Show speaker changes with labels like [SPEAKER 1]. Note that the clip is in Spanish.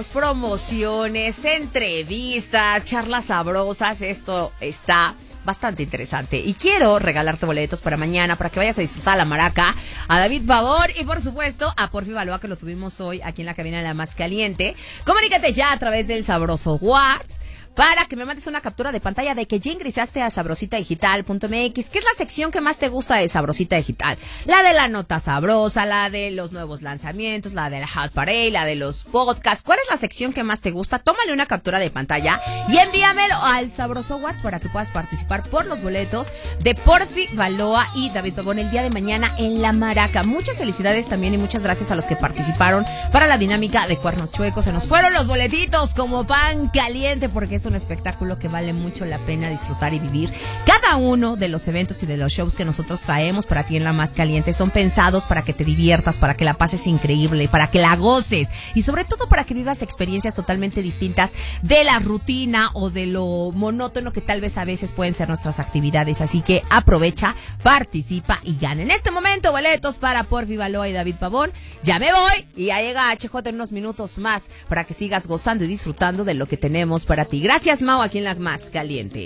[SPEAKER 1] regalos, promociones, entrevistas, charlas sabrosas. Esto está bastante interesante. Y quiero regalarte boletos para mañana para que vayas a disfrutar a la maraca, a David Pavón y por supuesto a Porfi Baloa, que lo tuvimos hoy aquí en la cabina de La Más Caliente. Comunícate ya a través del sabroso WhatsApp para que me mandes una captura de pantalla de que ya ingresaste a sabrositadigital.mx, que es la sección que más te gusta de Sabrosita Digital. La de la nota sabrosa, la de los nuevos lanzamientos, la de la Hot Parade, la de los podcasts. ¿Cuál es la sección que más te gusta? Tómale una captura de pantalla y envíamelo al sabroso WhatsApp para que puedas participar por los boletos de Porfi Baloa y David Pavón el día de mañana en La Maraca. Muchas felicidades también y muchas gracias a los que participaron para la dinámica de Cuernos Chuecos. Se nos fueron los boletitos como pan caliente porque es un espectáculo que vale mucho la pena disfrutar y vivir. Cada uno de los eventos y de los shows que nosotros traemos para ti en La Más Caliente son pensados para que te diviertas, para que la pases increíble, para que la goces y sobre todo para que vivas experiencias totalmente distintas de la rutina o de lo monótono que tal vez a veces pueden ser nuestras actividades. Así que aprovecha, participa y gana. En este momento boletos para Porfi Baloa y David Pavón. Ya me voy y ya llega HJ en unos minutos más para que sigas gozando y disfrutando de lo que tenemos para ti. Gracias, Mau, aquí en La Más Caliente.